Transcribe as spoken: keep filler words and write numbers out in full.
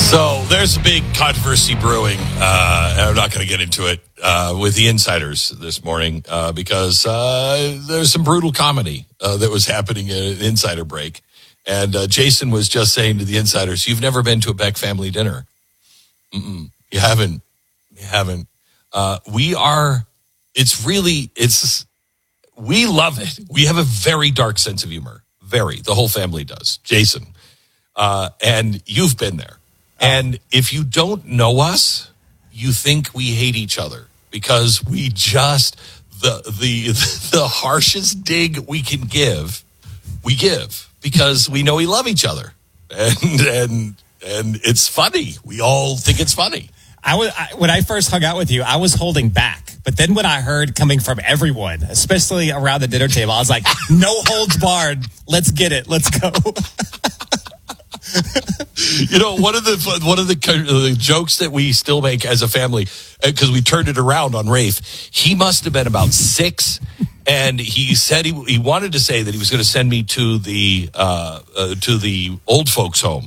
So there's a big controversy brewing. Uh, and I'm not going to get into it uh, with the insiders this morning uh, because uh, there's some brutal comedy uh, that was happening at an insider break. And uh, Jason was just saying to the insiders, "You've never been to a Beck family dinner. Mm-mm, you haven't. You haven't. Uh, we are. It's really. It's. We love it. We have a very dark sense of humor. Very. The whole family does. Jason, uh, and you've been there. And if you don't know us, you think we hate each other because we just the the the harshest dig we can give, we give because we know we love each other, and and and it's funny. We all think it's funny. I was I, when I first hung out with you, I was holding back, but then when I heard coming from everyone, especially around the dinner table, I was like, "No holds barred. Let's get it. Let's go." You know, one of the one of the, the jokes that we still make as a family, because we turned it around on Rafe, he must have been about six, and he said he he wanted to say that he was going to send me to the uh, uh, to the old folks' home.